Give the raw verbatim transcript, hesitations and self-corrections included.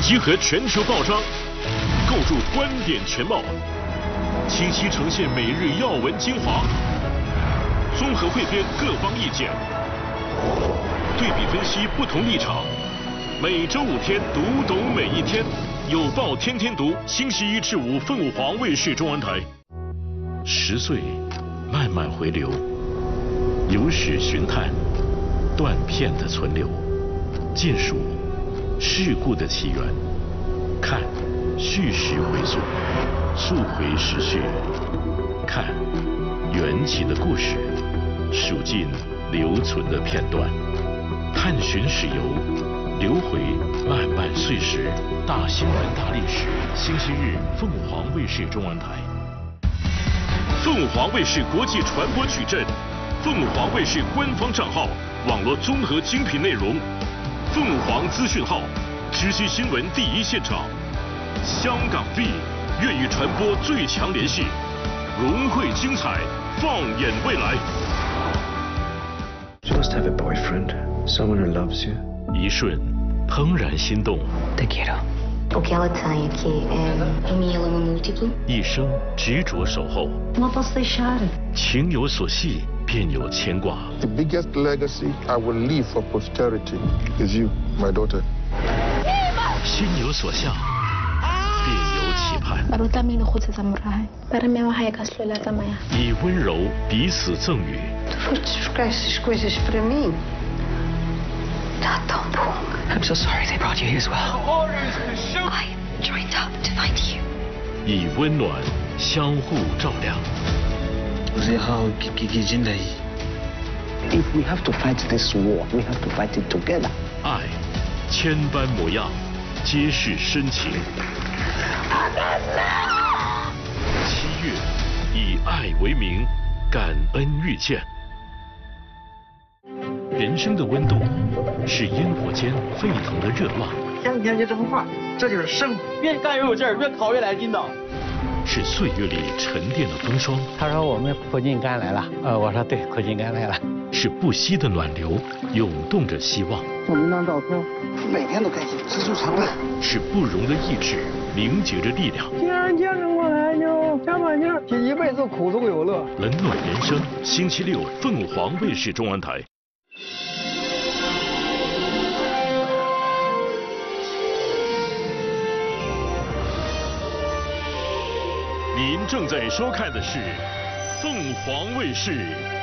集合全球报章，构筑观点全貌，清晰呈现每日要闻精华，综合汇编各方意见，对比分析不同立场。每周五天，读懂每一天。有报天天读，星期一至五，凤凰卫视中文台。十岁，慢慢回流，有史寻探，断片的存留，尽数事故的起源，看叙事回溯，溯回时序，看缘起的故事，数尽留存的片段，探寻史游，留回漫漫岁时。大新闻大历史，星期日凤凰卫视中文台。凤凰卫视国际传播矩阵，凤凰卫视官方账号，网络综合精品内容，凤凰资讯号，知悉新闻第一现场。香港 V 粤语传播最强联系，融汇精彩，放眼未来。 You must have a boyfriend, someone who loves you. 一瞬，怦然心动。 Te quiero. O que ela tem aqui é mielo múltiplo. 一生执着守候。 Não posso deixar. 情有所系，便有牵挂。 The biggest legacy I will leave for posterity is you, my daughter. 心有所向，便有期盼。 Baru kami lukod sa samurai. Para may makayakaslola tamaya. 以温柔彼此赠予。 Tu foste buscar essas coisas para mim? Está tão bom. I'm so sorry they brought you here as well. I joined up to find you. 以温暖相互照亮。 If we have to fight this war, we have to fight it together. 爱，千般模样，皆是深情。七月，以爱为名，感恩遇见。人生的温度是烟火间沸腾的热浪， 天天就这么画，这就是生活。越干越有劲儿，越烤越来劲道。 是岁月里沉淀的风霜。 他说我们苦尽甘来了，呃，我说对，苦尽甘来了。 是不息的暖流，涌动着希望。 照那张照片，每天都开心，知足常乐。 是不容的意志，凝结着力量。 既然坚持过来，就加把劲儿，一辈子苦中有乐。 冷暖人生，星期六凤凰卫视中文台。您正在收看的是凤凰卫视